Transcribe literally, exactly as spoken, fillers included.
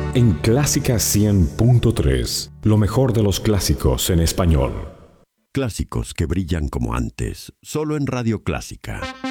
en Clásica cien punto tres, lo mejor de los clásicos en español. Clásicos que brillan como antes, solo en Radio Clásica.